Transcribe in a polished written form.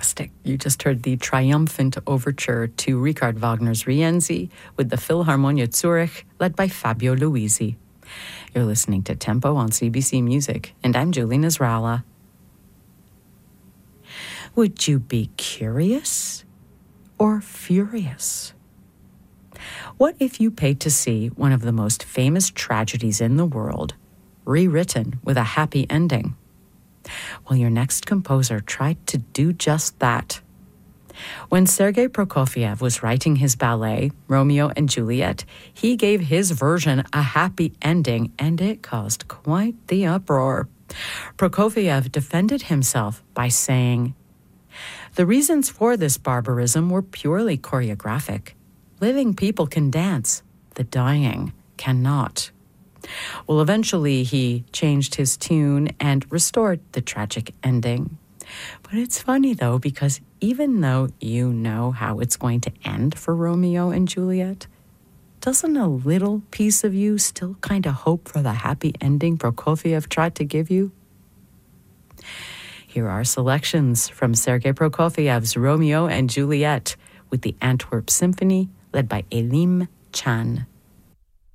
fantastic. You just heard the triumphant overture to Richard Wagner's Rienzi with the Philharmonia Zurich, led by Fabio Luisi. You're listening to Tempo on CBC Music, and I'm Julie Nasrallah. Would you be curious or furious? What if you paid to see one of the most famous tragedies in the world rewritten with a happy ending? Well, your next composer tried to do just that. When Sergei Prokofiev was writing his ballet, Romeo and Juliet, he gave his version a happy ending, and it caused quite the uproar. Prokofiev defended himself by saying, "The reasons for this barbarism were purely choreographic. Living people can dance, the dying cannot." Well, eventually he changed his tune and restored the tragic ending. But it's funny, though, because even though you know how it's going to end for Romeo and Juliet, doesn't a little piece of you still kind of hope for the happy ending Prokofiev tried to give you? Here are selections from Sergei Prokofiev's Romeo and Juliet with the Antwerp Symphony, led by Elim Chan.